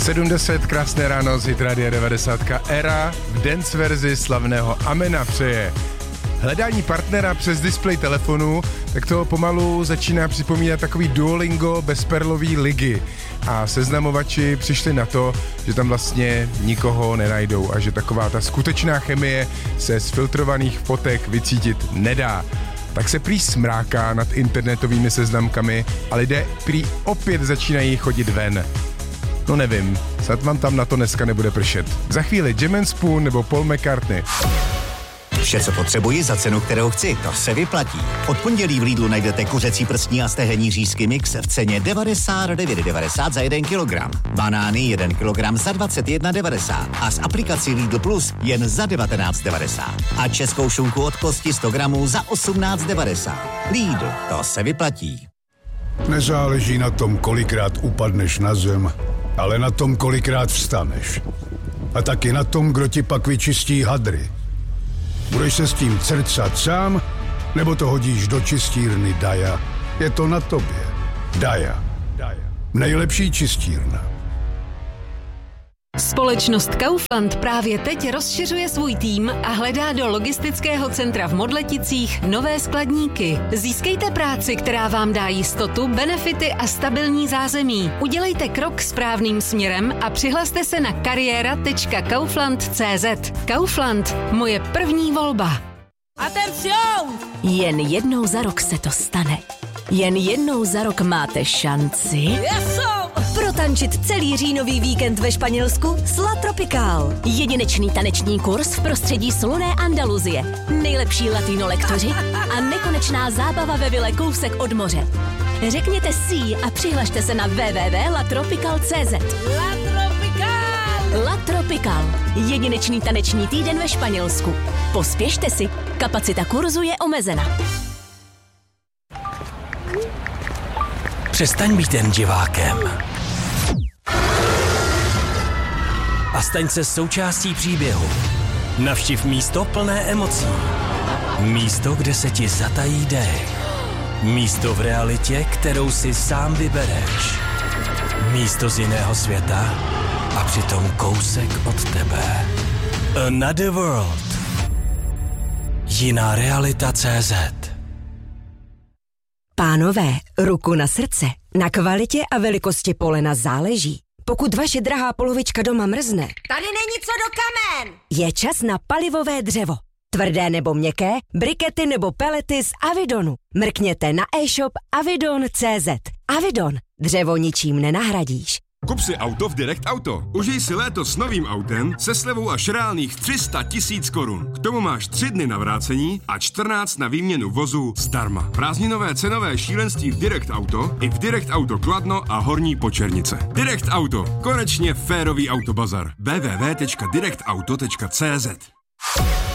7:10, krásné ráno z Hit Radio 90. Era v dance verzi slavného Amena přeje. Hledání partnera přes displej telefonu, tak to pomalu začíná připomínat takový Duolingo bezperlový ligy. A seznamovači přišli na to, že tam vlastně nikoho nenajdou a že taková ta skutečná chemie se z filtrovaných fotek vycítit nedá. Tak se prý smráká nad internetovými seznamkami a lidé prý opět začínají chodit ven. No nevím, snad vám tam na to dneska nebude pršet. Za chvíli Jam & Spoon nebo Paul McCartney. Vše, co potřebuji za cenu, kterou chci, to se vyplatí. Od pondělí v Lidlu najdete kuřecí prstní a stehenní řízky mix v ceně 99,90 za 1 kilogram. Banány 1 kilogram za 21,90 a s aplikací Lidl Plus jen za 19,90. A českou šunku od kosti 100 gramů za 18,90. Lidl, to se vyplatí. Nezáleží na tom, kolikrát upadneš na zem, ale na tom, kolikrát vstaneš. A taky na tom, kdo ti pak vyčistí hadry. Budeš se s tím crcat sám, nebo to hodíš do čistírny Daja? Je to na tobě. Daja. Nejlepší čistírna. Společnost Kaufland právě teď rozšiřuje svůj tým a hledá do logistického centra v Modleticích nové skladníky. Získejte práci, která vám dá jistotu, benefity a stabilní zázemí. Udělejte krok správným směrem a přihlaste se na kariéra.kaufland.cz. Kaufland, moje první volba. Atención! Jen jednou za rok se to stane. Jen jednou za rok máte šanci protančit celý říjnový víkend ve Španělsku s La Tropical. Jedinečný taneční kurz v prostředí slunné Andaluzie, nejlepší latino lektoři a nekonečná zábava ve vile kousek od moře. Řekněte si a přihlašte se na www.latropical.cz. La Tropical! La Tropical. Jedinečný taneční týden ve Španělsku. Pospěšte si, kapacita kurzu je omezena. Přestaň být jen divákem. A staň se součástí příběhu. Navštiv místo plné emocí. Místo, kde se ti zatají dech. Místo v realitě, kterou si sám vybereš. Místo z jiného světa a přitom kousek od tebe. Another World. Jiná realita.cz. Pánové, ruku na srdce. Na kvalitě a velikosti polena záleží. Pokud vaše drahá polovička doma mrzne, Tady není co do kamen! je čas na palivové dřevo. Tvrdé nebo měkké, brikety nebo pelety z Avidonu. Mrkněte na e-shop avidon.cz. Avidon. Dřevo ničím nenahradíš. Kup si auto v Direct Auto. Užij si léto s novým autem se slevou až reálných 300 000 korun. K tomu máš 3 dny na vrácení a 14 na výměnu vozu zdarma. Prázdninové cenové šílenství v Direct Auto i v Direct Auto Kladno a Horní Počernice. Direct Auto. Konečně férový autobazar. www.directauto.cz.